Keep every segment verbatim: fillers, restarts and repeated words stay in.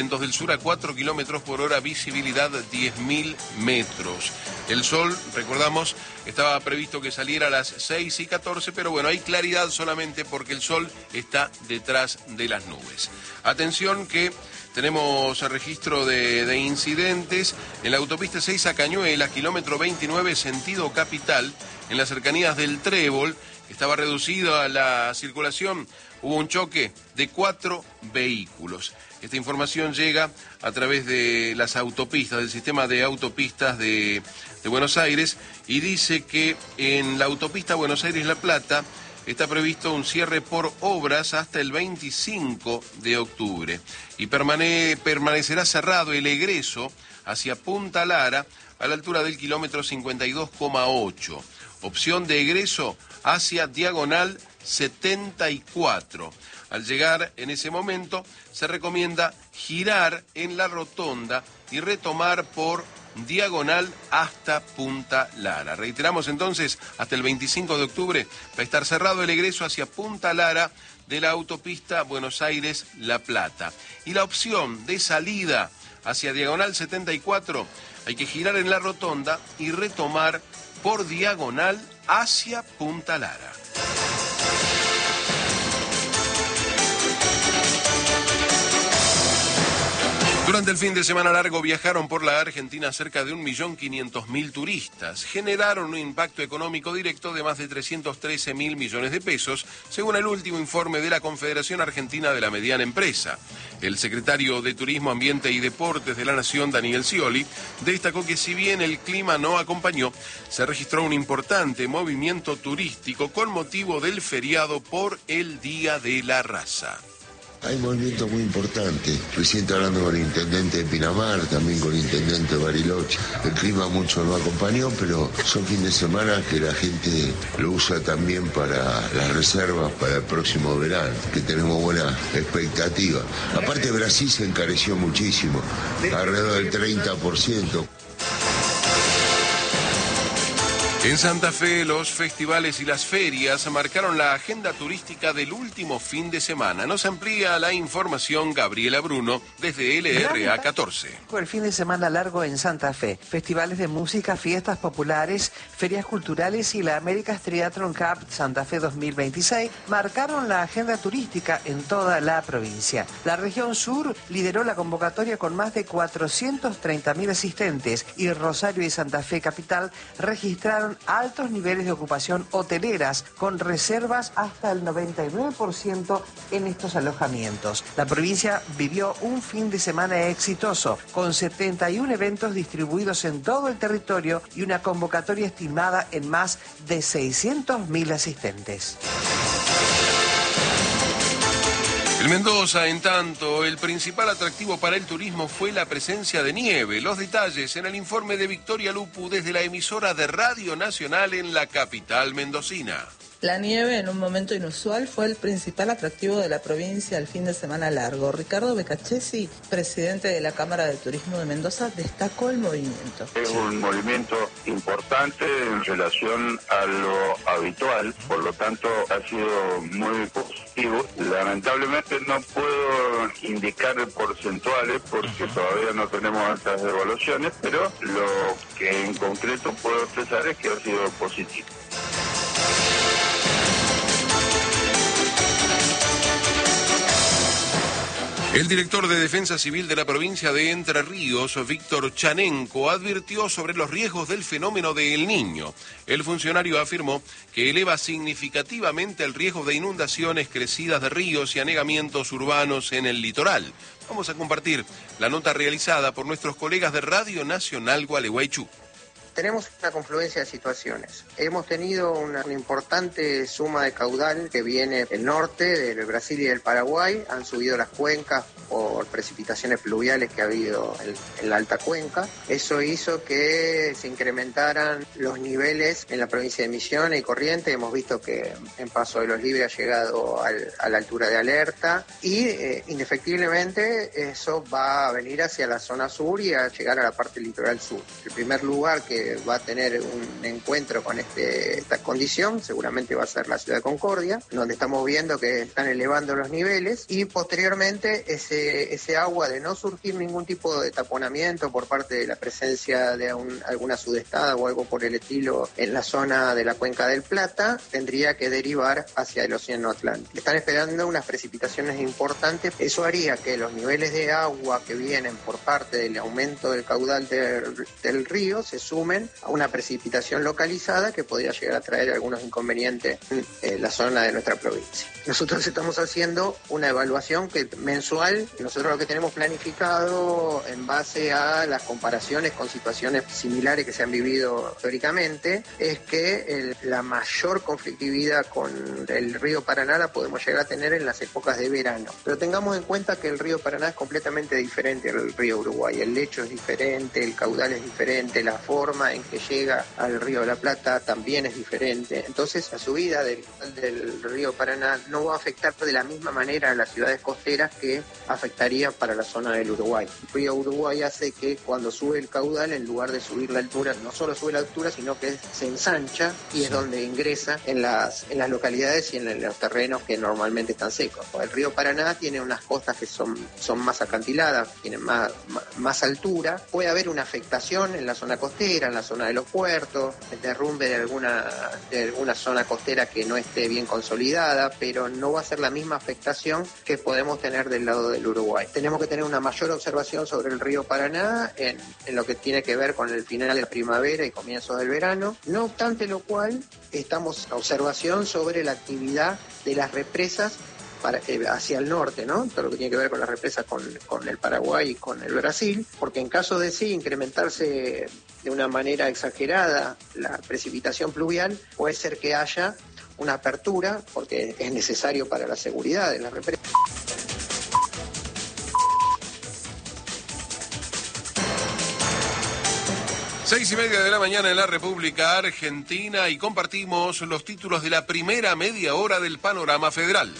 Vientos del sur a cuatro kilómetros por hora, visibilidad diez mil metros. El sol, recordamos, estaba previsto que saliera a las seis y catorce, pero bueno, hay claridad solamente porque el sol está detrás de las nubes. Atención que tenemos registro de, de incidentes en la autopista seis a Cañuelas, kilómetro veintinueve, sentido capital, en las cercanías del Trébol. Estaba reducida la circulación, hubo un choque de cuatro vehículos. Esta información llega a través de las autopistas, del sistema de autopistas de, de Buenos Aires, y dice que en la autopista Buenos Aires-La Plata está previsto un cierre por obras hasta el veinticinco de octubre y permane, permanecerá cerrado el egreso hacia Punta Lara a la altura del kilómetro cincuenta y dos coma ocho. Opción de egreso hacia Diagonal setenta y cuatro. Al llegar en ese momento se recomienda girar en la rotonda y retomar por Diagonal hasta Punta Lara. Reiteramos entonces, hasta el veinticinco de octubre va a estar cerrado el egreso hacia Punta Lara de la autopista Buenos Aires-La Plata. Y la opción de salida hacia Diagonal setenta y cuatro, hay que girar en la rotonda y retomar por Diagonal hacia Punta Lara. Durante el fin de semana largo viajaron por la Argentina cerca de un millón quinientos mil turistas. Generaron un impacto económico directo de más de trescientos trece mil millones de pesos, según el último informe de la Confederación Argentina de la Mediana Empresa. El secretario de Turismo, Ambiente y Deportes de la Nación, Daniel Scioli, destacó que si bien el clima no acompañó, se registró un importante movimiento turístico con motivo del feriado por el Día de la Raza. Hay movimiento muy importante. Recién estoy hablando con el intendente de Pinamar, también con el intendente de Bariloche. El clima mucho no acompañó, pero son fines de semana que la gente lo usa también para las reservas para el próximo verano, que tenemos buena expectativa. Aparte, Brasil se encareció muchísimo, alrededor del treinta por ciento. En Santa Fe, los festivales y las ferias marcaron la agenda turística del último fin de semana. Nos amplía la información Gabriela Bruno desde L R A catorce. El fin de semana largo en Santa Fe. Festivales de música, fiestas populares, ferias culturales y la America's Triathlon Cup Santa Fe dos mil veintiséis marcaron la agenda turística en toda la provincia. La región sur lideró la convocatoria con más de cuatrocientos treinta mil asistentes y Rosario y Santa Fe capital registraron altos niveles de ocupación hoteleras con reservas hasta el noventa y nueve por ciento en estos alojamientos. La provincia vivió un fin de semana exitoso con setenta y uno eventos distribuidos en todo el territorio y una convocatoria estimada en más de seiscientos mil asistentes. En Mendoza, en tanto, el principal atractivo para el turismo fue la presencia de nieve. Los detalles en el informe de Victoria Lupu desde la emisora de Radio Nacional en la capital mendocina. La nieve, en un momento inusual, fue el principal atractivo de la provincia al fin de semana largo. Ricardo Becachesi, presidente de la Cámara de Turismo de Mendoza, destacó el movimiento. Es un movimiento importante en relación a lo habitual, por lo tanto ha sido muy positivo. Lamentablemente no puedo indicar porcentuales porque todavía no tenemos altas evaluaciones, pero lo que en concreto puedo expresar es que ha sido positivo. El director de Defensa Civil de la provincia de Entre Ríos, Víctor Chanenco, advirtió sobre los riesgos del fenómeno de El Niño. El funcionario afirmó que eleva significativamente el riesgo de inundaciones, crecidas de ríos y anegamientos urbanos en el litoral. Vamos a compartir la nota realizada por nuestros colegas de Radio Nacional Gualeguaychú. Tenemos una confluencia de situaciones. Hemos tenido una, una importante suma de caudal que viene del norte, del Brasil y del Paraguay. Han subido las cuencas por precipitaciones pluviales que ha habido en, en la alta cuenca. Eso hizo que se incrementaran los niveles en la provincia de Misiones y Corrientes. Hemos visto que en Paso de los Libres ha llegado al, a la altura de alerta y eh, indefectiblemente eso va a venir hacia la zona sur y a llegar a la parte litoral sur. El primer lugar que que va a tener un encuentro con este, esta condición, seguramente va a ser la ciudad de Concordia, donde estamos viendo que están elevando los niveles, y posteriormente ese, ese agua, de no surgir ningún tipo de taponamiento por parte de la presencia de un, alguna sudestada o algo por el estilo en la zona de la Cuenca del Plata, tendría que derivar hacia el Océano Atlántico. Están esperando unas precipitaciones importantes. Eso haría que los niveles de agua que vienen por parte del aumento del caudal del, del río se sumen a una precipitación localizada que podría llegar a traer algunos inconvenientes en la zona de nuestra provincia. Nosotros estamos haciendo una evaluación que mensual. Nosotros lo que tenemos planificado en base a las comparaciones con situaciones similares que se han vivido históricamente es que el, la mayor conflictividad con el río Paraná la podemos llegar a tener en las épocas de verano. Pero tengamos en cuenta que el río Paraná es completamente diferente al río Uruguay. El lecho es diferente, el caudal es diferente, la forma en que llega al río de la Plata también es diferente. Entonces la subida del, del río Paraná no va a afectar de la misma manera a las ciudades costeras que afectaría para la zona del Uruguay. El río Uruguay hace que cuando sube el caudal, en lugar de subir la altura, no solo sube la altura, sino que se ensancha y sí. es donde ingresa en las, en las localidades y en los terrenos que normalmente están secos. El río Paraná tiene unas costas que son, son más acantiladas, tienen más, más, más altura. Puede haber una afectación en la zona costera, en la zona de los puertos, el derrumbe de alguna, de alguna zona costera que no esté bien consolidada, pero no va a ser la misma afectación que podemos tener del lado del Uruguay. Tenemos que tener una mayor observación sobre el río Paraná en, en lo que tiene que ver con el final de la primavera y comienzos del verano. No obstante lo cual, estamos en observación sobre la actividad de las represas para, eh, hacia el norte, ¿no? Todo lo que tiene que ver con las represas con, con el Paraguay y con el Brasil, porque en caso de sí incrementarse de una manera exagerada la precipitación pluvial, puede ser que haya una apertura, porque es necesario para la seguridad de las represas. Seis y media de la mañana en la República Argentina y compartimos los títulos de la primera media hora del Panorama Federal.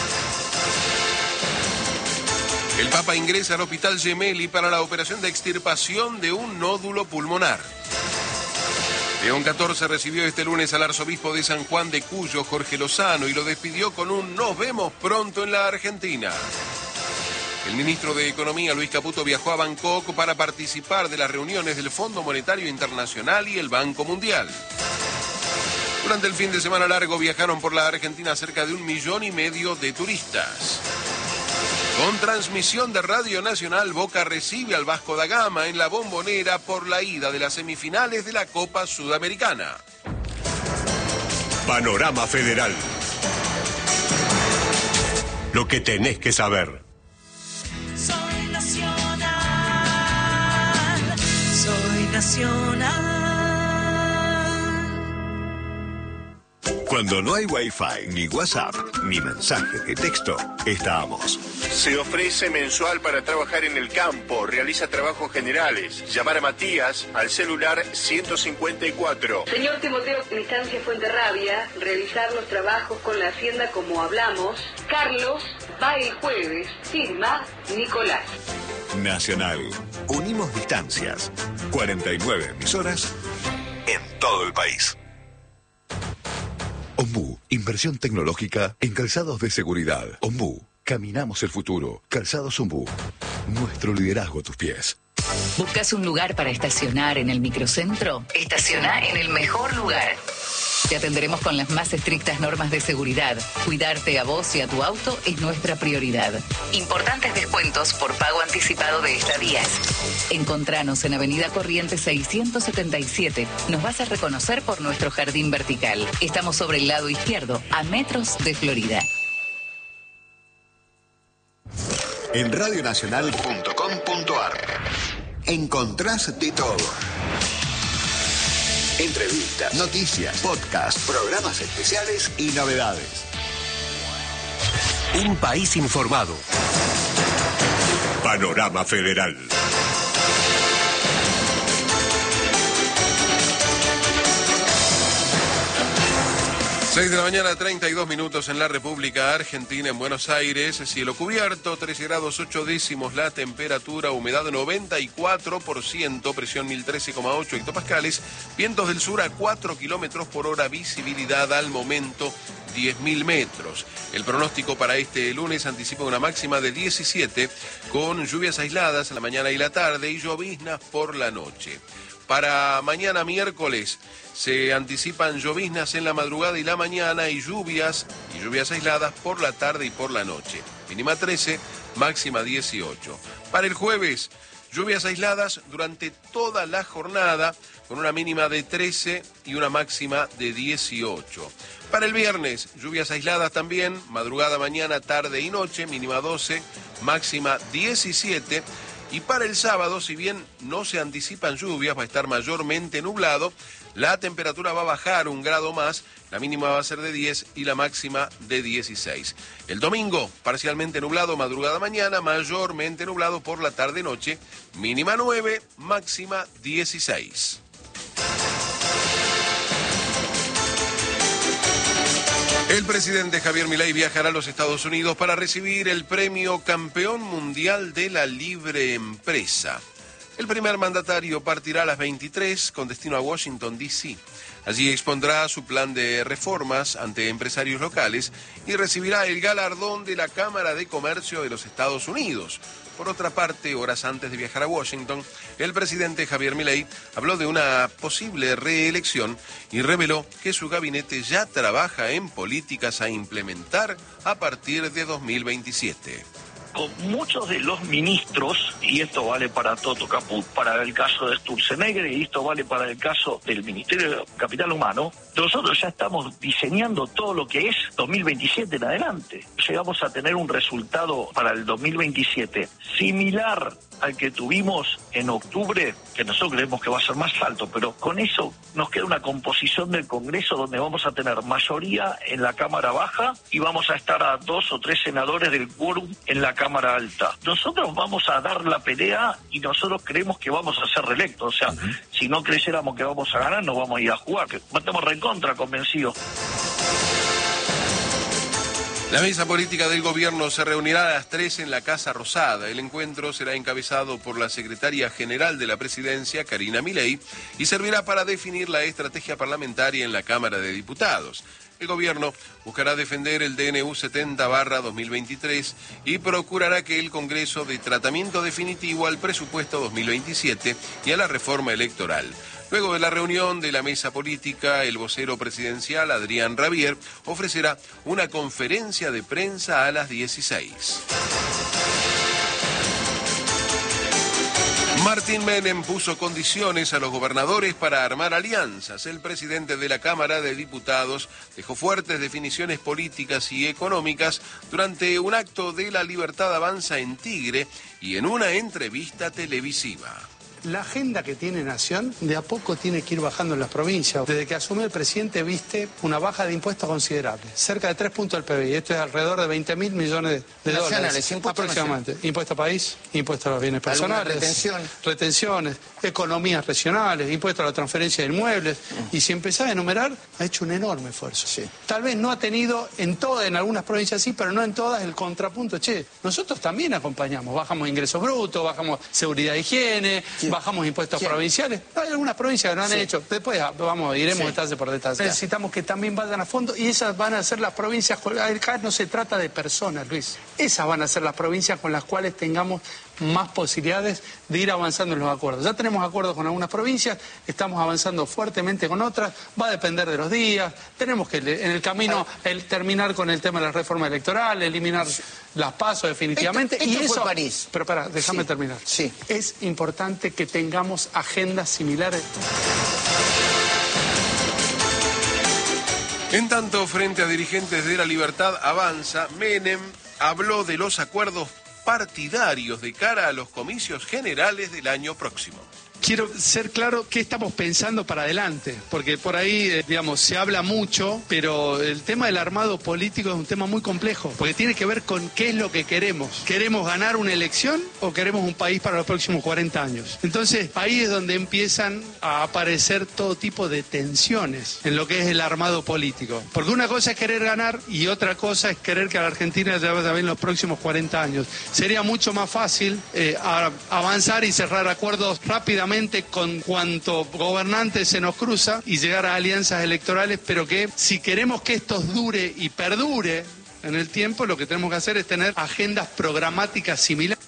El Papa ingresa al Hospital Gemelli para la operación de extirpación de un nódulo pulmonar. León catorce recibió este lunes al arzobispo de San Juan de Cuyo, Jorge Lozano, y lo despidió con un "nos vemos pronto en la Argentina". El ministro de Economía, Luis Caputo, viajó a Bangkok para participar de las reuniones del Fondo Monetario Internacional y el Banco Mundial. Durante el fin de semana largo viajaron por la Argentina cerca de un millón y medio de turistas. Con transmisión de Radio Nacional, Boca recibe al Vasco da Gama en la Bombonera por la ida de las semifinales de la Copa Sudamericana. Panorama Federal. Lo que tenés que saber. Soy nacional, soy nacional. Cuando no hay Wi-Fi, ni WhatsApp, ni mensajes de texto, estamos. Se ofrece mensual para trabajar en el campo, realiza trabajos generales. Llamar a Matías al celular ciento cincuenta y cuatro. Señor Timoteo Distancia Fuenterrabia, realizar los trabajos con la Hacienda como hablamos. Carlos va el jueves, firma Nicolás. Nacional. Unimos distancias. cuarenta y nueve emisoras en todo el país. Ombú, inversión tecnológica en calzados de seguridad. Ombú, caminamos el futuro. Calzados Ombú, nuestro liderazgo a tus pies. ¿Buscas un lugar para estacionar en el microcentro? Estaciona en el mejor lugar. Te atenderemos con las más estrictas normas de seguridad. Cuidarte a vos y a tu auto es nuestra prioridad. Importantes descuentos por pago anticipado de estadías. Encontranos en Avenida Corrientes seiscientos setenta y siete. Nos vas a reconocer por nuestro jardín vertical. Estamos sobre el lado izquierdo, a metros de Florida. En radionacional punto com punto ar encontrás de todo. Entrevistas, noticias, podcasts, programas especiales y novedades. Un país informado. Panorama Federal. seis de la mañana, treinta y dos minutos en la República Argentina, en Buenos Aires. Cielo cubierto, trece grados ocho décimos la temperatura, humedad noventa y cuatro por ciento, presión mil trece coma ocho hectopascales, vientos del sur a cuatro kilómetros por hora, visibilidad al momento diez mil metros. El pronóstico para este lunes anticipa una máxima de diecisiete, con lluvias aisladas en la mañana y la tarde y lloviznas por la noche. Para mañana miércoles se anticipan lloviznas en la madrugada y la mañana y lluvias y lluvias aisladas por la tarde y por la noche. Mínima trece, máxima dieciocho. Para el jueves, lluvias aisladas durante toda la jornada con una mínima de trece y una máxima de dieciocho. Para el viernes, lluvias aisladas también, madrugada, mañana, tarde y noche, mínima doce, máxima diecisiete. Y para el sábado, si bien no se anticipan lluvias, va a estar mayormente nublado, la temperatura va a bajar un grado más, la mínima va a ser de diez y la máxima de dieciséis. El domingo, parcialmente nublado, madrugada, mañana, mayormente nublado por la tarde-noche, mínima nueve, máxima dieciséis. El presidente Javier Milei viajará a los Estados Unidos para recibir el premio Campeón Mundial de la Libre Empresa. El primer mandatario partirá a las veintitrés con destino a Washington, D C Allí expondrá su plan de reformas ante empresarios locales y recibirá el galardón de la Cámara de Comercio de los Estados Unidos. Por otra parte, horas antes de viajar a Washington, el presidente Javier Milei habló de una posible reelección y reveló que su gabinete ya trabaja en políticas a implementar a partir de dos mil veintisiete. Con muchos de los ministros, y esto vale para Toto Caput, para el caso de Sturzenegger, y esto vale para el caso del Ministerio de Capital Humano, nosotros ya estamos diseñando todo lo que es dos mil veintisiete en adelante. Llegamos a tener un resultado para el dos mil veintisiete similar al que tuvimos en octubre, que nosotros creemos que va a ser más alto, pero con eso nos queda una composición del Congreso donde vamos a tener mayoría en la Cámara Baja y vamos a estar a dos o tres senadores del quórum en la Cámara Alta. Nosotros vamos a dar la pelea y nosotros creemos que vamos a ser reelectos. O sea, uh-huh. si no creyéramos que vamos a ganar, no vamos a ir a jugar. Que estamos recontra convencidos. La mesa política del gobierno se reunirá a las tres en la Casa Rosada. El encuentro será encabezado por la secretaria general de la presidencia, Karina Milei, y servirá para definir la estrategia parlamentaria en la Cámara de Diputados. El gobierno buscará defender el D N U setenta barra dos mil veintitrés y procurará que el Congreso dé tratamiento definitivo al presupuesto dos mil veintisiete y a la reforma electoral. Luego de la reunión de la mesa política, el vocero presidencial, Adrián Rabier, ofrecerá una conferencia de prensa a las dieciséis. Martín Menem puso condiciones a los gobernadores para armar alianzas. El presidente de la Cámara de Diputados dejó fuertes definiciones políticas y económicas durante un acto de La Libertad Avanza en Tigre y en una entrevista televisiva. La agenda que tiene Nación de a poco tiene que ir bajando en las provincias. Desde que asumió el presidente viste una baja de impuestos considerable, cerca de tres puntos del P B I. Esto es alrededor de veinte mil millones de dólares. Aproximadamente. Impuesto a país, impuesto a los bienes personales, retención. retenciones, economías regionales, impuesto a la transferencia de inmuebles. Mm. Y si empezás a enumerar, ha hecho un enorme esfuerzo. Sí. Tal vez no ha tenido en todas, en algunas provincias sí, pero no en todas el contrapunto. Che, nosotros también acompañamos, bajamos ingresos brutos, bajamos seguridad e higiene. Sí. Bajamos impuestos ¿Quién? provinciales. Hay algunas provincias que no han sí. hecho. Después vamos, iremos sí. detalle por detalle. Necesitamos que también vayan a fondo y esas van a ser las provincias. Acá no se trata de personas, Luis. Esas van a ser las provincias con las cuales tengamos más posibilidades de ir avanzando en los acuerdos. Ya tenemos acuerdos con algunas provincias, estamos avanzando fuertemente con otras, va a depender de los días, tenemos que en el camino el terminar con el tema de la reforma electoral, eliminar sí. las pasos definitivamente. Esto, esto y eso, fue París. Pero para, déjame sí. terminar. Sí. Es importante que tengamos agendas similares. En tanto, frente a dirigentes de La Libertad Avanza, Menem habló de los acuerdos partidarios de cara a los comicios generales del año próximo. quiero ser claro qué estamos pensando para adelante, porque por ahí, eh, digamos, se habla mucho, pero el tema del armado político es un tema muy complejo, porque tiene que ver con qué es lo que queremos. ¿Queremos ganar una elección o queremos un país para los próximos cuarenta años? Entonces, ahí es donde empiezan a aparecer todo tipo de tensiones en lo que es el armado político. Porque una cosa es querer ganar y otra cosa es querer que a la Argentina le vaya bien los próximos cuarenta años. Sería mucho más fácil eh, a, avanzar y cerrar acuerdos rápidamente con cuanto gobernante se nos cruza y llegar a alianzas electorales, pero que si queremos que esto dure y perdure en el tiempo, lo que tenemos que hacer es tener agendas programáticas similares.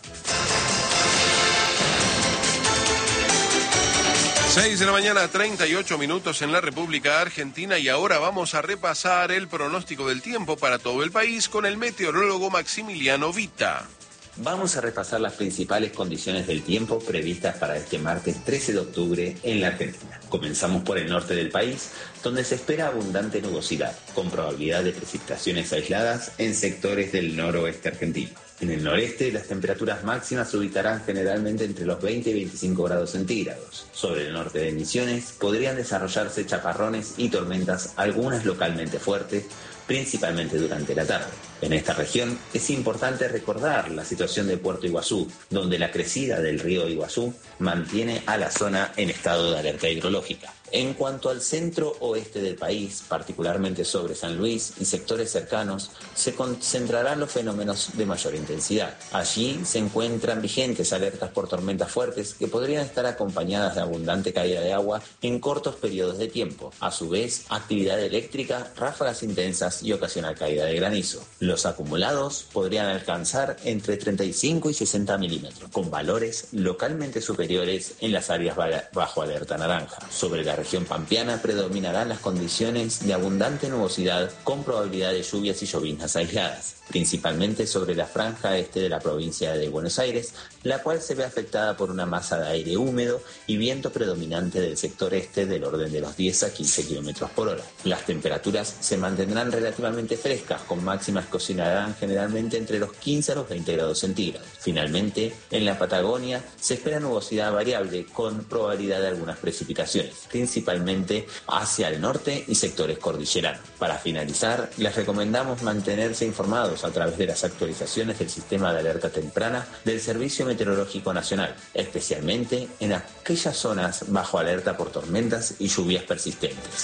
seis de la mañana, treinta y ocho minutos en la República Argentina, y ahora vamos a repasar el pronóstico del tiempo para todo el país con el meteorólogo Maximiliano Vita. Vamos a repasar las principales condiciones del tiempo previstas para este martes trece de octubre en la Argentina. Comenzamos por el norte del país, donde se espera abundante nubosidad, con probabilidad de precipitaciones aisladas en sectores del noroeste argentino. En el noreste, las temperaturas máximas se ubicarán generalmente entre los veinte y veinticinco grados centígrados. Sobre el norte de Misiones podrían desarrollarse chaparrones y tormentas, algunas localmente fuertes, principalmente durante la tarde. En esta región es importante recordar la situación de Puerto Iguazú, donde la crecida del río Iguazú mantiene a la zona en estado de alerta hidrológica. En cuanto al centro oeste del país, particularmente sobre San Luis y sectores cercanos, se concentrarán los fenómenos de mayor intensidad. Allí se encuentran vigentes alertas por tormentas fuertes que podrían estar acompañadas de abundante caída de agua en cortos periodos de tiempo. A su vez, actividad eléctrica, ráfagas intensas y ocasional caída de granizo. Los acumulados podrían alcanzar entre treinta y cinco y sesenta milímetros, con valores localmente superiores en las áreas bajo alerta naranja. Sobre la región pampeana predominarán las condiciones de abundante nubosidad con probabilidad de lluvias y lloviznas aisladas, principalmente sobre la franja este de la provincia de Buenos Aires, la cual se ve afectada por una masa de aire húmedo y viento predominante del sector este del orden de los diez a quince kilómetros por hora. Las temperaturas se mantendrán relativamente frescas, con máximas que oscilarán generalmente entre los quince a los veinte grados centígrados. Finalmente, en la Patagonia se espera nubosidad variable con probabilidad de algunas precipitaciones, principalmente hacia el norte y sectores cordilleranos. Para finalizar, les recomendamos mantenerse informados a través de las actualizaciones del sistema de alerta temprana del Servicio Meteorológico Nacional, especialmente en aquellas zonas bajo alerta por tormentas y lluvias persistentes.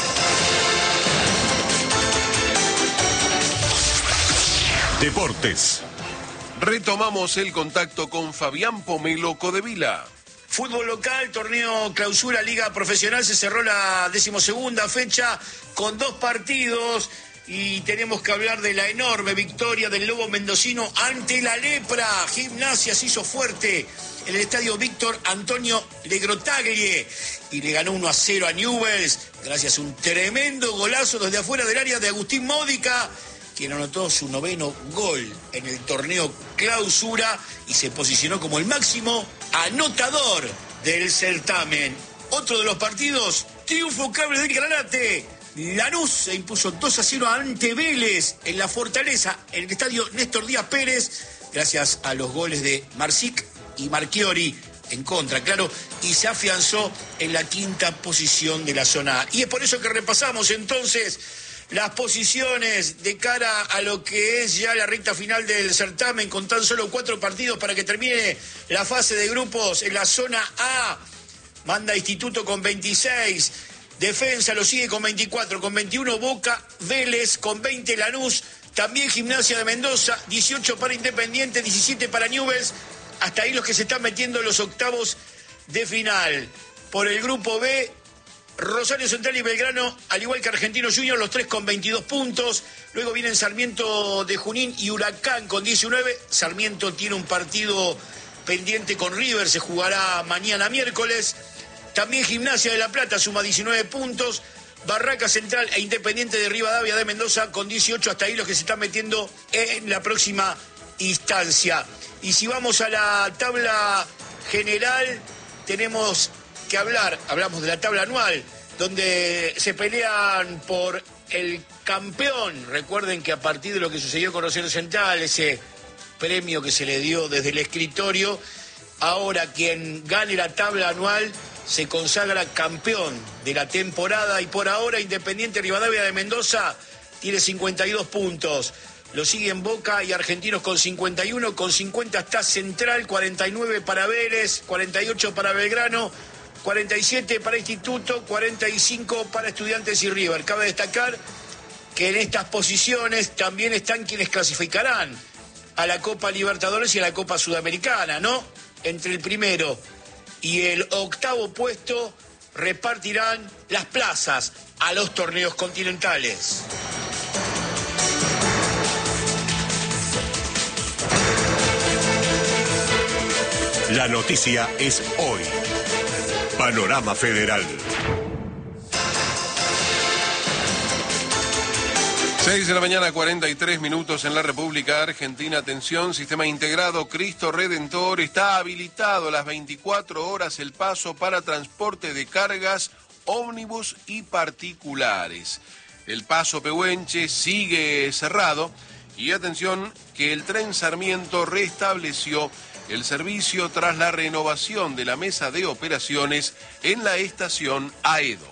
Deportes. Retomamos el contacto con Fabián Pomelo Codevila. Fútbol local, torneo clausura, liga profesional, se cerró la decimosegunda fecha con dos partidos y tenemos que hablar de la enorme victoria del Lobo Mendocino ante la Lepra. Gimnasia se hizo fuerte en el estadio Víctor Antonio Legrotaglie y le ganó uno a cero a Newell's gracias a un tremendo golazo desde afuera del área de Agustín Módica, quien anotó su noveno gol en el torneo clausura y se posicionó como el máximo anotador del certamen. Otro de los partidos, triunfo cable del Granate. Lanús se impuso dos a cero ante Vélez en la Fortaleza, en el estadio Néstor Díaz Pérez, gracias a los goles de Marsic y Marchiori en contra, claro, y se afianzó en la quinta posición de la zona A. Y es por eso que repasamos entonces las posiciones de cara a lo que es ya la recta final del certamen, con tan solo cuatro partidos para que termine la fase de grupos. En la zona A manda Instituto con veintiséis, Defensa lo sigue con veinticuatro, con veintiuno Boca, Vélez con veinte Lanús, también Gimnasia de Mendoza, dieciocho para Independiente, diecisiete para Newell's. Hasta ahí los que se están metiendo en los octavos de final. Por el grupo B, Rosario Central y Belgrano, al igual que Argentinos Juniors, los tres con veintidós puntos. Luego vienen Sarmiento de Junín y Huracán con diecinueve. Sarmiento tiene un partido pendiente con River, se jugará mañana miércoles. También Gimnasia de La Plata suma diecinueve puntos. Barraca Central e Independiente de Rivadavia de Mendoza con dieciocho. Hasta ahí los que se están metiendo en la próxima instancia. Y si vamos a la tabla general, tenemos que hablar, hablamos de la tabla anual, donde se pelean por el campeón. Recuerden que a partir de lo que sucedió con Rosario Central, ese premio que se le dio desde el escritorio, Ahora quien gane la tabla anual se consagra campeón de la temporada y por ahora Independiente Rivadavia de Mendoza tiene cincuenta y dos puntos. Lo siguen Boca y Argentinos con cincuenta y uno, con cincuenta está Central, cuarenta y nueve para Vélez, cuarenta y ocho para Belgrano, cuarenta y siete para Instituto, cuarenta y cinco para Estudiantes y River. Cabe destacar que en estas posiciones también están quienes clasificarán a la Copa Libertadores y a la Copa Sudamericana, ¿no? Entre el primero y el octavo puesto repartirán las plazas a los torneos continentales. La noticia es hoy. Panorama Federal. seis de la mañana, cuarenta y tres minutos en la República Argentina. Atención, Sistema Integrado Cristo Redentor. Está habilitado las veinticuatro horas el paso para transporte de cargas, ómnibus y particulares. El paso Pehuenche sigue cerrado y atención que el tren Sarmiento restableció el servicio tras la renovación de la mesa de operaciones en la estación Aedo.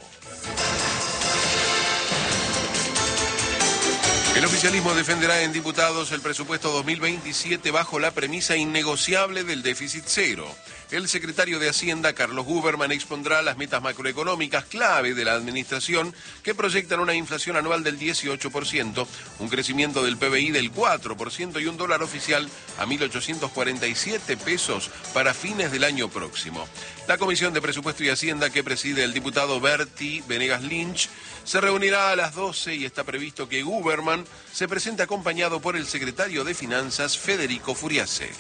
El oficialismo defenderá en diputados el presupuesto dos mil veintisiete bajo la premisa innegociable del déficit cero. El secretario de Hacienda, Carlos Huberman, expondrá las metas macroeconómicas clave de la administración que proyectan una inflación anual del dieciocho por ciento, un crecimiento del P B I del cuatro por ciento y un dólar oficial a mil ochocientos cuarenta y siete pesos para fines del año próximo. La Comisión de Presupuesto y Hacienda, que preside el diputado Berti Venegas Lynch, se reunirá a las doce y está previsto que Huberman se presente acompañado por el secretario de Finanzas, Federico Furiase.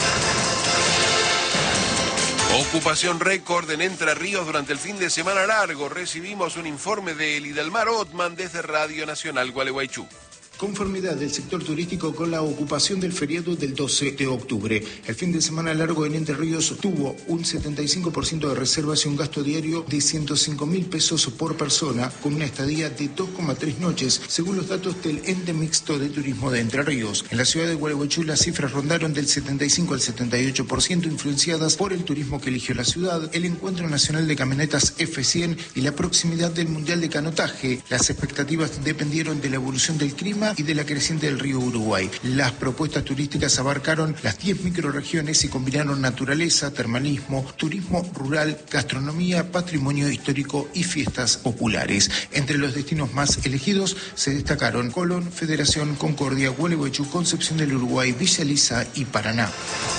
Ocupación récord en Entre Ríos durante el fin de semana largo. Recibimos un informe de Lidelmar Ottman desde Radio Nacional Gualeguaychú. Conformidad del sector turístico con la ocupación del feriado del doce de octubre. El fin de semana largo en Entre Ríos tuvo un setenta y cinco por ciento de reservas y un gasto diario de ciento cinco mil pesos por persona, con una estadía de dos coma tres noches, según los datos del Ente Mixto de Turismo de Entre Ríos. En la ciudad de Gualeguaychú las cifras rondaron del setenta y cinco al setenta y ocho por ciento, influenciadas por el turismo que eligió la ciudad, el Encuentro Nacional de Camionetas F cien y la proximidad del Mundial de Canotaje. Las expectativas dependieron de la evolución del clima y de la creciente del río Uruguay. Las propuestas turísticas abarcaron las diez microrregiones y combinaron naturaleza, termalismo, turismo rural, gastronomía, patrimonio histórico y fiestas populares. Entre los destinos más elegidos se destacaron Colón, Federación, Concordia, Gualeguaychú, Concepción del Uruguay, Villa Elisa y Paraná.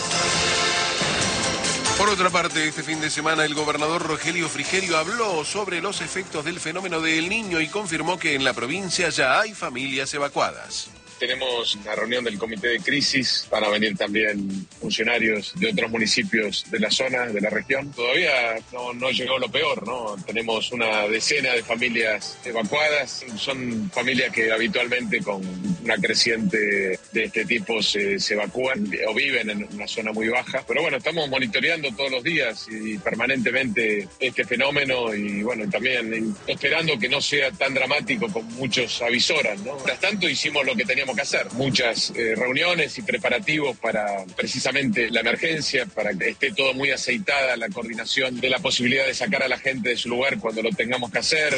Por otra parte, este fin de semana el gobernador Rogelio Frigerio habló sobre los efectos del fenómeno del Niño y confirmó que en la provincia ya hay familias evacuadas. Tenemos una reunión del comité de crisis, van a venir también funcionarios de otros municipios de la zona, de la región. Todavía no, no llegó lo peor, ¿no? Tenemos una decena de familias evacuadas, son familias que habitualmente con una creciente de este tipo se, se evacúan o viven en una zona muy baja. Pero bueno, estamos monitoreando todos los días y permanentemente este fenómeno y bueno, también esperando que no sea tan dramático como muchos avisoran, ¿no? Mientras tanto hicimos lo que teníamos que hacer, muchas eh, reuniones y preparativos para precisamente la emergencia, para que esté todo muy aceitada la coordinación de la posibilidad de sacar a la gente de su lugar cuando lo tengamos que hacer.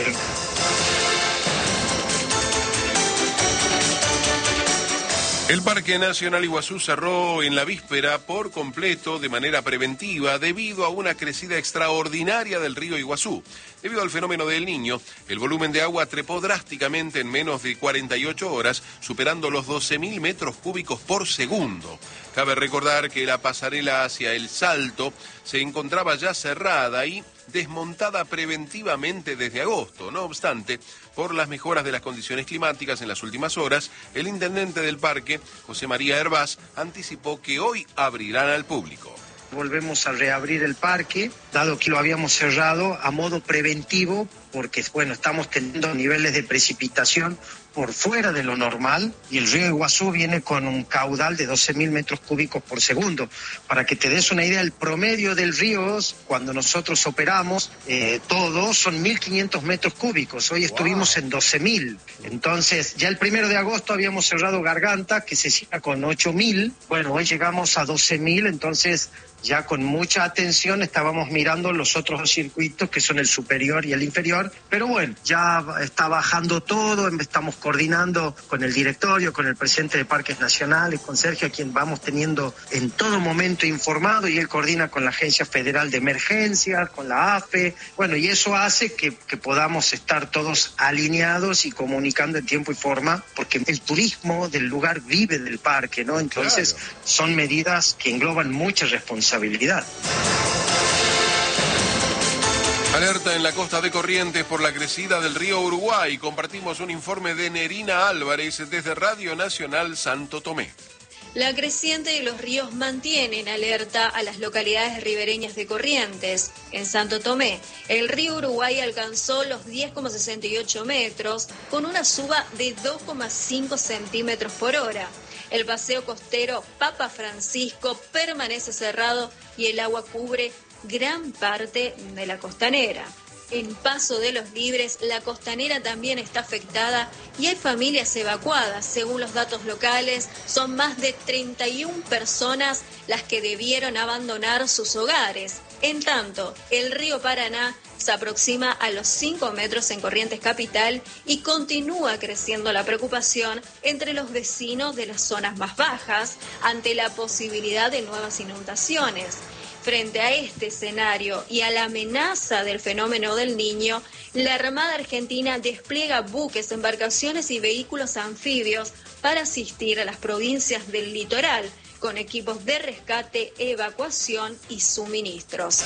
El Parque Nacional Iguazú cerró en la víspera por completo de manera preventiva debido a una crecida extraordinaria del río Iguazú. Debido al fenómeno del Niño, el volumen de agua trepó drásticamente en menos de cuarenta y ocho horas, superando los doce mil metros cúbicos por segundo. Cabe recordar que la pasarela hacia el Salto se encontraba ya cerrada y desmontada preventivamente desde agosto. No obstante, por las mejoras de las condiciones climáticas en las últimas horas, el intendente del parque, José María Hervás, anticipó que hoy abrirán al público. Volvemos a reabrir el parque, dado que lo habíamos cerrado a modo preventivo porque bueno, estamos teniendo niveles de precipitación por fuera de lo normal y el río Iguazú viene con un caudal de doce mil metros cúbicos por segundo. Para que te des una idea, el promedio del río cuando nosotros operamos eh, todo son mil quinientos metros cúbicos, hoy estuvimos wow. en doce mil. Entonces ya el primero de agosto habíamos cerrado Garganta que se cierra con ocho mil, bueno, hoy llegamos a doce mil, entonces ya con mucha atención estábamos mirando los otros dos circuitos que son el superior y el inferior, pero bueno, ya está bajando todo, estamos coordinando con el directorio, con el presidente de Parques Nacionales, con Sergio, a quien vamos teniendo en todo momento informado, y él coordina con la Agencia Federal de Emergencias, con la A F E, bueno, y eso hace que, que podamos estar todos alineados y comunicando en tiempo y forma, porque el turismo del lugar vive del parque, ¿no? Entonces claro. son medidas que engloban mucha responsabilidad. Alerta en la costa de Corrientes por la crecida del río Uruguay. Compartimos un informe de Nerina Álvarez desde Radio Nacional Santo Tomé. La creciente de los ríos mantiene en alerta a las localidades ribereñas de Corrientes. En Santo Tomé, el río Uruguay alcanzó los diez coma sesenta y ocho metros con una suba de dos coma cinco centímetros por hora. El paseo costero Papa Francisco permanece cerrado y el agua cubre gran parte de la costanera. En Paso de los Libres, la costanera también está afectada y hay familias evacuadas. Según los datos locales, son más de treinta y una personas las que debieron abandonar sus hogares. En tanto, el río Paraná se aproxima a los cinco metros en Corrientes Capital y continúa creciendo la preocupación entre los vecinos de las zonas más bajas ante la posibilidad de nuevas inundaciones. Frente a este escenario y a la amenaza del fenómeno del Niño, la Armada Argentina despliega buques, embarcaciones y vehículos anfibios para asistir a las provincias del litoral, con equipos de rescate, evacuación y suministros.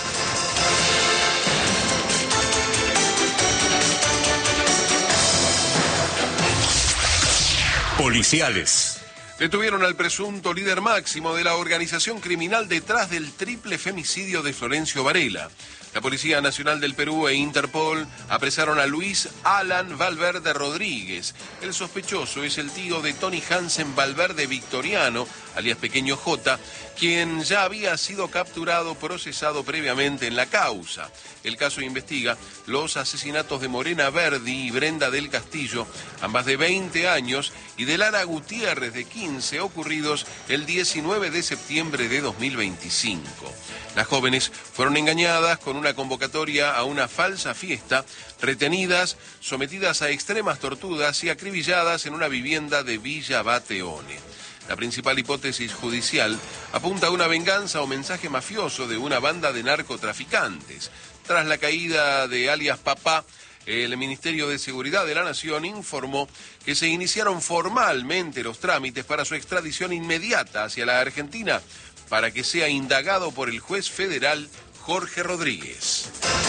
Policiales. Detuvieron al presunto líder máximo de la organización criminal detrás del triple femicidio de Florencio Varela. La Policía Nacional del Perú e Interpol apresaron a Luis Alan Valverde Rodríguez. El sospechoso es el tío de Tony Hansen Valverde Victoriano, alias Pequeño J, quien ya había sido capturado, procesado previamente en la causa. El caso investiga los asesinatos de Morena Verdi y Brenda del Castillo, ambas de veinte años, y de Lara Gutiérrez, de quince, ocurridos el diecinueve de septiembre de dos mil veinticinco. Las jóvenes fueron engañadas con una convocatoria a una falsa fiesta, retenidas, sometidas a extremas torturas y acribilladas en una vivienda de Villa Bateone. La principal hipótesis judicial apunta a una venganza o mensaje mafioso de una banda de narcotraficantes. Tras la caída de alias Papá, el Ministerio de Seguridad de la Nación informó que se iniciaron formalmente los trámites para su extradición inmediata hacia la Argentina, para que sea indagado por el juez federal Jorge Rodríguez.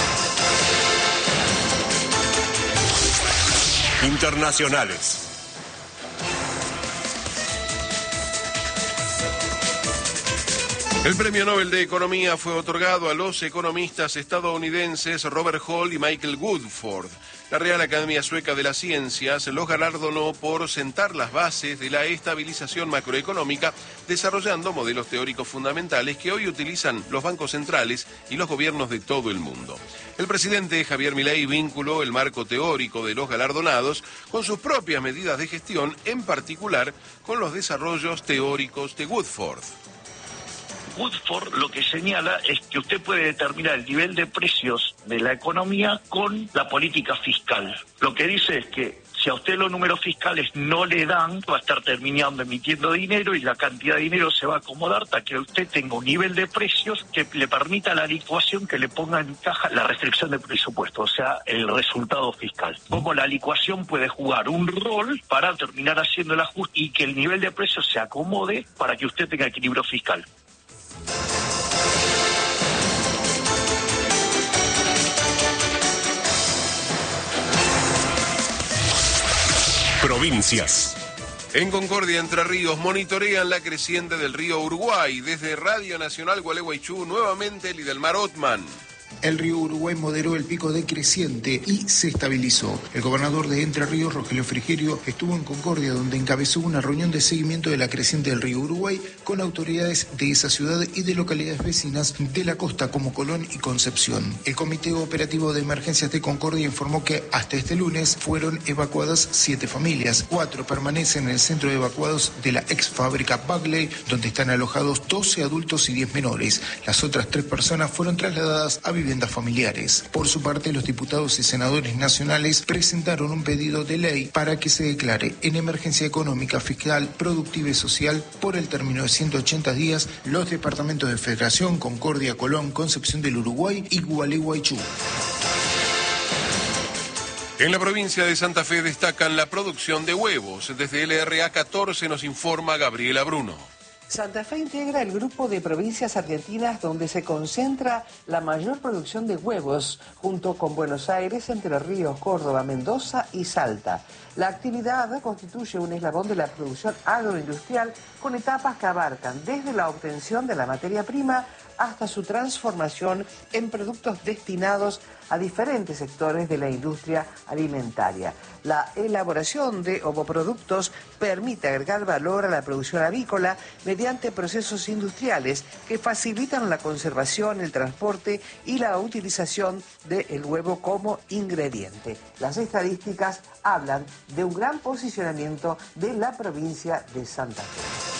Internacionales. El Premio Nobel de Economía fue otorgado a los economistas estadounidenses Robert Hall y Michael Woodford. La Real Academia Sueca de las Ciencias los galardonó por sentar las bases de la estabilización macroeconómica, desarrollando modelos teóricos fundamentales que hoy utilizan los bancos centrales y los gobiernos de todo el mundo. El presidente Javier Milei vinculó el marco teórico de los galardonados con sus propias medidas de gestión, en particular con los desarrollos teóricos de Woodford. Woodford lo que señala es que usted puede determinar el nivel de precios de la economía con la política fiscal. Lo que dice es que si a usted los números fiscales no le dan, va a estar terminando emitiendo dinero y la cantidad de dinero se va a acomodar hasta que usted tenga un nivel de precios que le permita la licuación que le ponga en caja la restricción de presupuesto, o sea, el resultado fiscal. Como la licuación puede jugar un rol para terminar haciendo el ajuste y que el nivel de precios se acomode para que usted tenga equilibrio fiscal. Provincias. En Concordia, Entre Ríos, monitorean la creciente del río Uruguay. Desde Radio Nacional Gualeguaychú, nuevamente Lidelmar Otman. El río Uruguay moderó el pico decreciente y se estabilizó. El gobernador de Entre Ríos, Rogelio Frigerio, estuvo en Concordia, donde encabezó una reunión de seguimiento de la creciente del río Uruguay con autoridades de esa ciudad y de localidades vecinas de la costa como Colón y Concepción. El Comité Operativo de Emergencias de Concordia informó que hasta este lunes fueron evacuadas siete familias. Cuatro permanecen en el centro de evacuados de la ex fábrica Bagley, donde están alojados doce adultos y diez menores. Las otras tres personas fueron trasladadas a viviendas familiares. Por su parte, los diputados y senadores nacionales presentaron un pedido de ley para que se declare en emergencia económica, fiscal, productiva y social por el término de ciento ochenta días los departamentos de Federación, Concordia, Colón, Concepción del Uruguay y Gualeguaychú. En la provincia de Santa Fe destacan la producción de huevos. Desde L R A catorce nos informa Gabriela Bruno. Santa Fe integra el grupo de provincias argentinas donde se concentra la mayor producción de huevos, junto con Buenos Aires, Entre Ríos, Córdoba, Mendoza y Salta. La actividad constituye un eslabón de la producción agroindustrial con etapas que abarcan desde la obtención de la materia prima hasta su transformación en productos destinados a diferentes sectores de la industria alimentaria. La elaboración de ovoproductos permite agregar valor a la producción avícola mediante procesos industriales que facilitan la conservación, el transporte y la utilización del huevo como ingrediente. Las estadísticas hablan de un gran posicionamiento de la provincia de Santa Fe.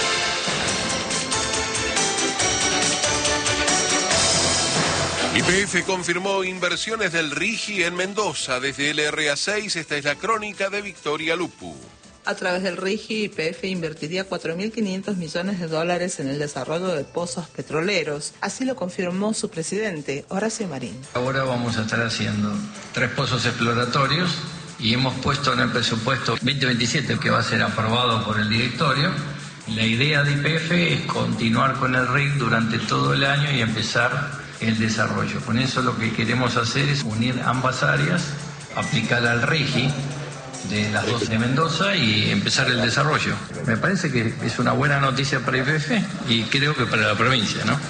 Y P F confirmó inversiones del RIGI en Mendoza. Desde L R A seis, esta es la crónica de Victoria Lupu. A través del RIGI, Y P F invertiría cuatro mil quinientos millones de dólares en el desarrollo de pozos petroleros. Así lo confirmó su presidente, Horacio Marín. Ahora vamos a estar haciendo tres pozos exploratorios y hemos puesto en el presupuesto veinte veintisiete, que va a ser aprobado por el directorio. La idea de Y P F es continuar con el R I C durante todo el año y empezar el desarrollo. Con eso lo que queremos hacer es unir ambas áreas, aplicar al RIGI de las dos de Mendoza y empezar el desarrollo. Me parece que es una buena noticia para Y P F y creo que para la provincia, ¿no?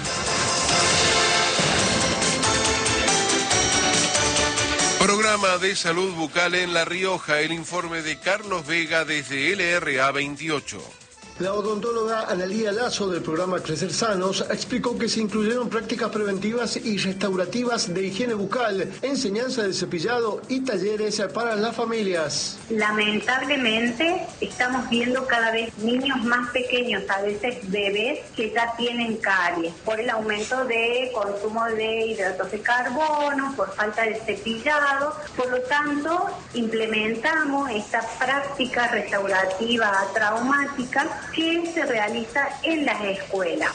Programa de salud bucal en La Rioja. El informe de Carlos Vega desde L R A veintiocho. La odontóloga Analía Lazo del programa Crecer Sanos explicó que se incluyeron prácticas preventivas y restaurativas de higiene bucal, enseñanza de cepillado y talleres para las familias. Lamentablemente estamos viendo cada vez niños más pequeños, a veces bebés, que ya tienen caries por el aumento de consumo de hidratos de carbono, por falta de cepillado. Por lo tanto, implementamos esta práctica restaurativa traumática que se realiza en las escuelas.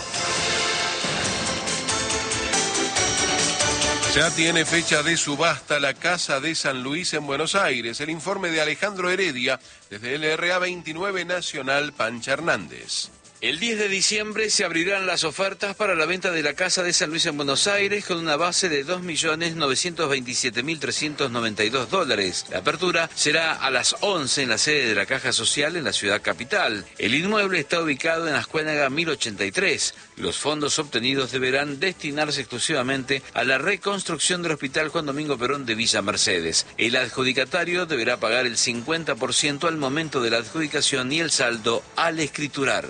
Ya tiene fecha de subasta la Casa de San Luis en Buenos Aires. El informe de Alejandro Heredia desde L R A veintinueve Nacional Pancha Hernández. El diez de diciembre se abrirán las ofertas para la venta de la Casa de San Luis en Buenos Aires con una base de dos millones novecientos veintisiete mil trescientos noventa y dos dólares. La apertura será a las once en la sede de la Caja Social en la ciudad capital. El inmueble está ubicado en Ascuénaga mil ochenta y tres. Los fondos obtenidos deberán destinarse exclusivamente a la reconstrucción del Hospital Juan Domingo Perón de Villa Mercedes. El adjudicatario deberá pagar el cincuenta por ciento al momento de la adjudicación y el saldo al escriturar.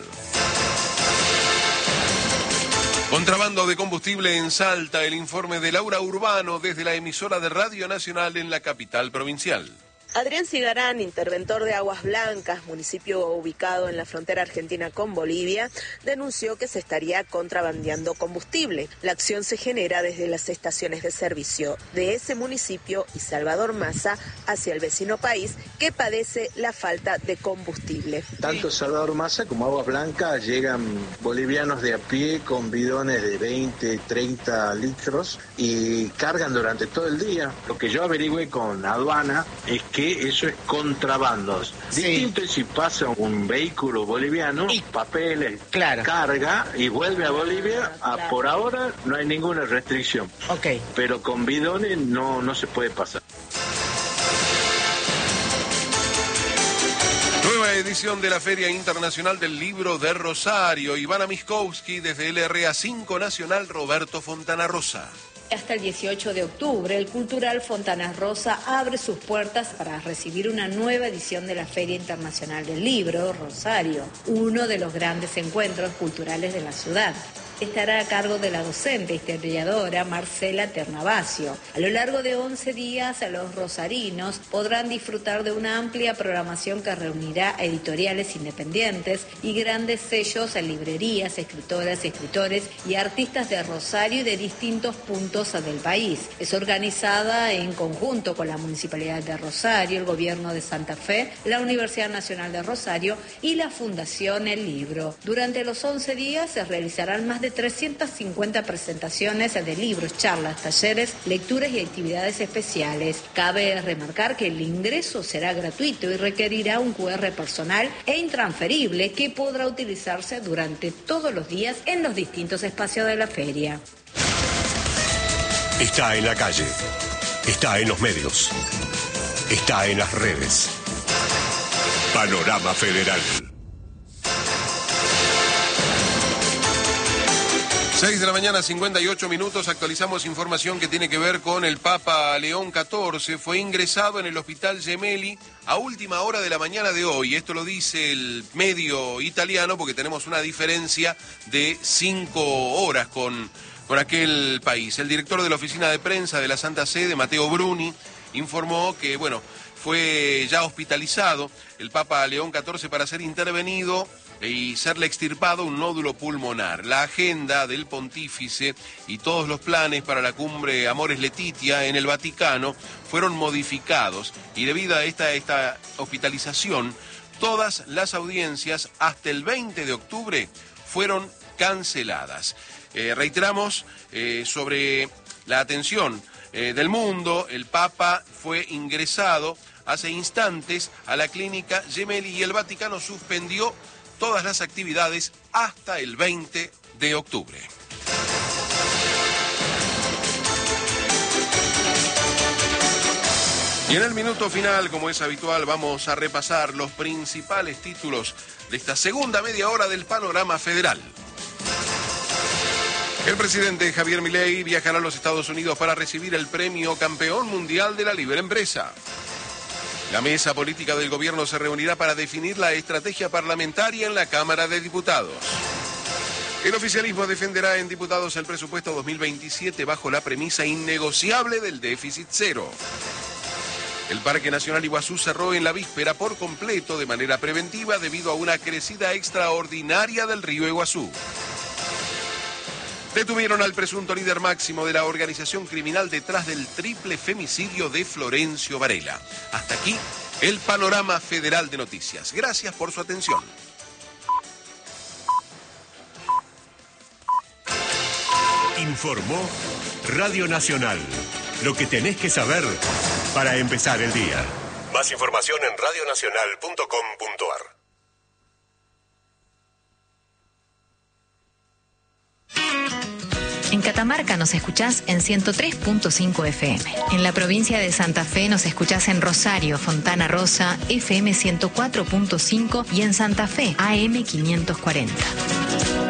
Contrabando de combustible en Salta, el informe de Laura Urbano desde la emisora de Radio Nacional en la capital provincial. Adrián Cigarán, interventor de Aguas Blancas, municipio ubicado en la frontera argentina con Bolivia, denunció que se estaría contrabandeando combustible. La acción se genera desde las estaciones de servicio de ese municipio y Salvador Massa hacia el vecino país que padece la falta de combustible. Tanto Salvador Massa como Aguas Blancas llegan bolivianos de a pie con bidones de veinte, treinta litros y cargan durante todo el día. Lo que yo averigüé con aduana es que eso es contrabando. Sí. Distinto es si pasa un vehículo boliviano, y papeles, claro, carga y vuelve a Bolivia. A, claro. Por ahora no hay ninguna restricción. Okay. Pero con bidones no, no se puede pasar. Nueva edición de la Feria Internacional del Libro de Rosario. Ivana Miskowski desde L R A cinco Nacional Roberto Fontana Rosa. Hasta el dieciocho de octubre, el Cultural Fontana Rosa abre sus puertas para recibir una nueva edición de la Feria Internacional del Libro, Rosario, uno de los grandes encuentros culturales de la ciudad. Estará a cargo de la docente historiadora Marcela Ternavasio. A lo largo de once días, los rosarinos podrán disfrutar de una amplia programación que reunirá a editoriales independientes y grandes sellos en librerías, escritoras, escritores y artistas de Rosario y de distintos puntos del país. Es organizada en conjunto con la Municipalidad de Rosario, el Gobierno de Santa Fe, la Universidad Nacional de Rosario y la Fundación El Libro. Durante los once días se realizarán más de trescientas cincuenta presentaciones de libros, charlas, talleres, lecturas y actividades especiales. Cabe remarcar que el ingreso será gratuito y requerirá un cu erre personal e intransferible que podrá utilizarse durante todos los días en los distintos espacios de la feria. Está en la calle, está en los medios, está en las redes. Panorama Federal. seis de la mañana, cincuenta y ocho minutos, actualizamos información que tiene que ver con el Papa León catorce. Fue ingresado en el Hospital Gemelli a última hora de la mañana de hoy. Esto lo dice el medio italiano porque tenemos una diferencia de cinco horas con, con aquel país. El director de la oficina de prensa de la Santa Sede, Matteo Bruni, informó que, bueno, fue ya hospitalizado el Papa León catorce para ser intervenido y serle extirpado un nódulo pulmonar. La agenda del pontífice y todos los planes para la cumbre Amores Letitia en el Vaticano fueron modificados y debido a esta, esta hospitalización, todas las audiencias hasta el veinte de octubre fueron canceladas. Eh, reiteramos eh, sobre la atención eh, del mundo. El Papa fue ingresado hace instantes a la clínica Gemelli y el Vaticano suspendió todas las actividades hasta el veinte de octubre. Y en el minuto final, como es habitual, vamos a repasar los principales títulos de esta segunda media hora del Panorama Federal. El presidente Javier Milei viajará a los Estados Unidos para recibir el premio Campeón Mundial de la Libre Empresa. La mesa política del gobierno se reunirá para definir la estrategia parlamentaria en la Cámara de Diputados. El oficialismo defenderá en diputados el presupuesto dos mil veintisiete bajo la premisa innegociable del déficit cero. El Parque Nacional Iguazú cerró en la víspera por completo de manera preventiva debido a una crecida extraordinaria del río Iguazú. Detuvieron al presunto líder máximo de la organización criminal detrás del triple femicidio de Florencio Varela. Hasta aquí el Panorama Federal de Noticias. Gracias por su atención. Informó Radio Nacional. Lo que tenés que saber para empezar el día. Más información en radio nacional punto com punto a r. En Catamarca nos escuchás en ciento tres punto cinco F M. En la provincia de Santa Fe nos escuchás en Rosario, Fontana Rosa, F M ciento cuatro punto cinco y en Santa Fe, A M quinientos cuarenta.